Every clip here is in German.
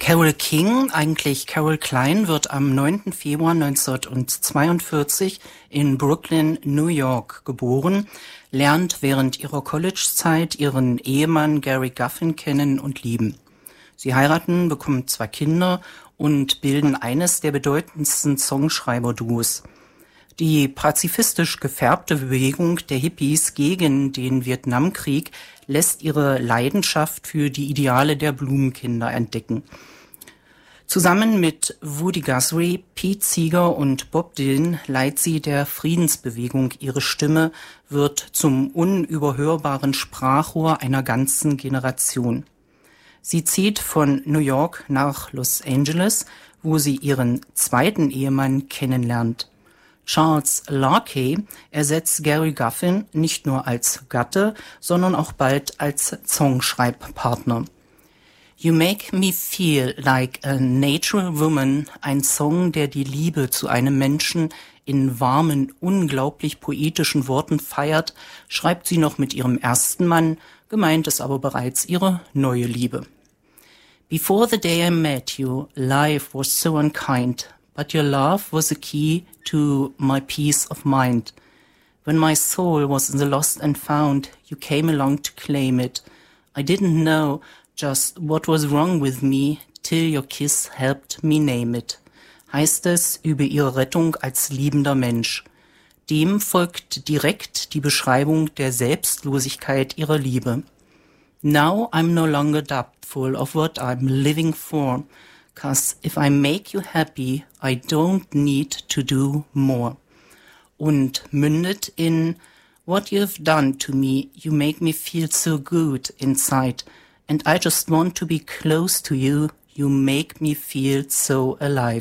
Carole King, eigentlich Carole Klein, wird am 9. Februar 1942 in Brooklyn, New York geboren, lernt während ihrer College-Zeit ihren Ehemann Gary Guffin kennen und lieben. Sie heiraten, bekommen 2 Kinder und bilden eines der bedeutendsten Songschreiber-Duos. Die pazifistisch gefärbte Bewegung der Hippies gegen den Vietnamkrieg lässt ihre Leidenschaft für die Ideale der Blumenkinder entdecken. Zusammen mit Woody Guthrie, Pete Seeger und Bob Dylan leiht sie der Friedensbewegung ihre Stimme, wird zum unüberhörbaren Sprachrohr einer ganzen Generation. Sie zieht von New York nach Los Angeles, wo sie ihren zweiten Ehemann kennenlernt. Charles Larkey ersetzt Gary Guffin nicht nur als Gatte, sondern auch bald als Songschreibpartner. You Make Me Feel Like a Natural Woman, ein Song, der die Liebe zu einem Menschen in warmen, unglaublich poetischen Worten feiert, schreibt sie noch mit ihrem ersten Mann, gemeint ist aber bereits ihre neue Liebe. Before the day I met you, life was so unkind, but your love was the key to my peace of mind. When my soul was in the lost and found, you came along to claim it. I didn't know just what was wrong with me, till your kiss helped me name it, heißt es über ihre Rettung als liebender Mensch. Dem folgt direkt die Beschreibung der Selbstlosigkeit ihrer Liebe. Now I'm no longer doubtful of what I'm living for, 'cause if I make you happy, I don't need to do more. Und mündet in What you've done to me, you make me feel so good inside, and I just want to be close to you, you make me feel so alive.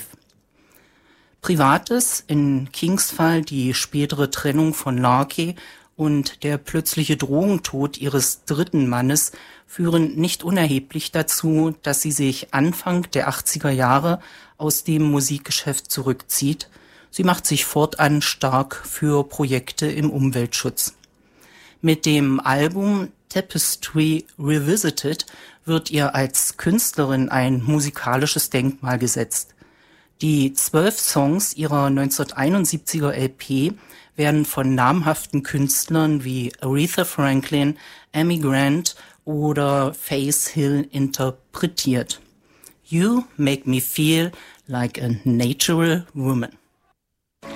Privates, in Kings Fall die spätere Trennung von Larkey und der plötzliche Drogentod ihres dritten Mannes führen nicht unerheblich dazu, dass sie sich Anfang der 80er Jahre aus dem Musikgeschäft zurückzieht. Sie macht sich fortan stark für Projekte im Umweltschutz. Mit dem Album Tapestry Revisited wird ihr als Künstlerin ein musikalisches Denkmal gesetzt. Die 12 Songs ihrer 1971er LP werden von namhaften Künstlern wie Aretha Franklin, Amy Grant oder Faith Hill interpretiert. You make me feel like a natural woman.